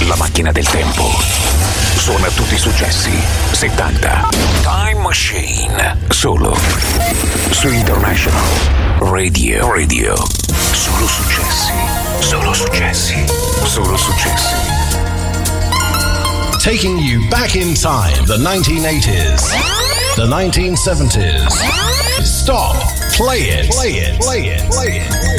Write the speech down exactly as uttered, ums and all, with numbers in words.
La macchina del tempo suona tutti i successi settanta. Time Machine, solo su International Radio. Radio. Solo successi. Solo successi. Solo successi. Taking you back in time, the nineteen eighties, the nineteen seventies. Stop, play it, play it, play it, play it.